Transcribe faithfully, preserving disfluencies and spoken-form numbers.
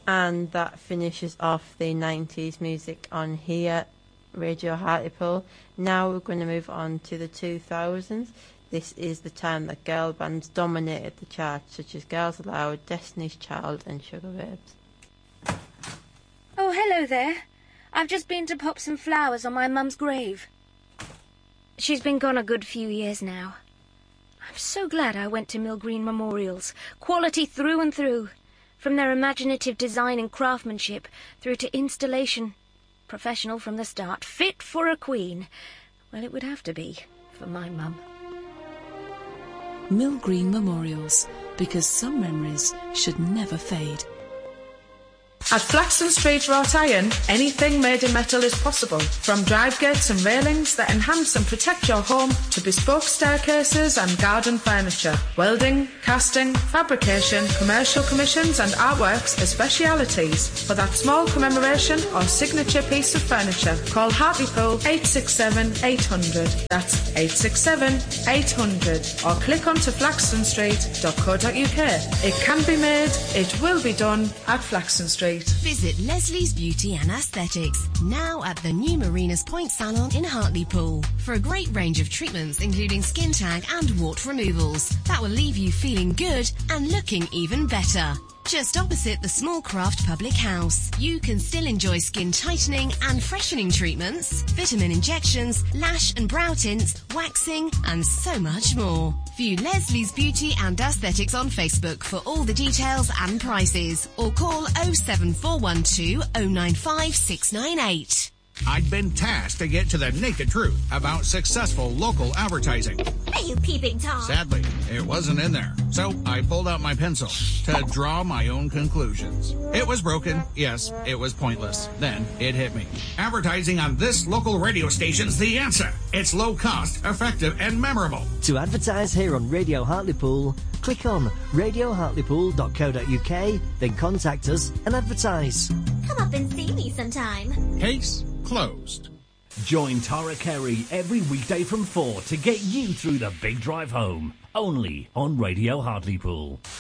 And that finishes off the nineties music on here, Radio Hartlepool. Now we're going to move on to the two thousands. This is the time that girl bands dominated the charts, such as Girls Aloud, Destiny's Child and Sugar Babes. Oh, hello there. I've just been to pop some flowers on my mum's grave. She's been gone a good few years now. I'm so glad I went to Mill Green Memorials. Quality through and through. From their imaginative design and craftsmanship through to installation. Professional from the start. Fit for a queen. Well, it would have to be for my mum. Mill Green Memorials, because some memories should never fade. At Flaxton Street Wrought Iron, anything made in metal is possible. From drive gates and railings that enhance and protect your home to bespoke staircases and garden furniture. Welding, casting, fabrication, commercial commissions and artworks are specialities. For that small commemoration or signature piece of furniture, call Hartlepool eight six seven eight hundred. That's eight six seven eight hundred. Or click onto flaxton street dot co dot uk. It can be made, it will be done at Flaxton Street. Visit Leslie's Beauty and Aesthetics, now at the new Marinas Point Salon in Hartlepool, for a great range of treatments including skin tag and wart removals that will leave you feeling good and looking even better. Just opposite the Small Craft Public House, you can still enjoy skin tightening and freshening treatments, vitamin injections, lash and brow tints, waxing, and so much more. View Leslie's Beauty and Aesthetics on Facebook for all the details and prices, or call oh seven four one two oh nine five six nine eight. I'd been tasked to get to the naked truth about successful local advertising. Are you peeping Tom? Sadly, it wasn't in there. So I pulled out my pencil to draw my own conclusions. It was broken. Yes, it was pointless. Then it hit me. Advertising on this local radio station's the answer. It's low cost, effective, and memorable. To advertise here on Radio Hartlepool, click on radio hartlepool dot co dot uk, then contact us and advertise. Come up and see me sometime. Case closed. Join Tara Carey every weekday from four to get you through the big drive home. Only on Radio Hartlepool.